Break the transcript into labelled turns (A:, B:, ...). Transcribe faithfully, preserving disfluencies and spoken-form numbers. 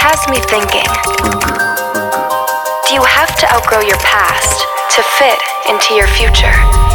A: has me thinking. Do you have to outgrow your past to fit into your future?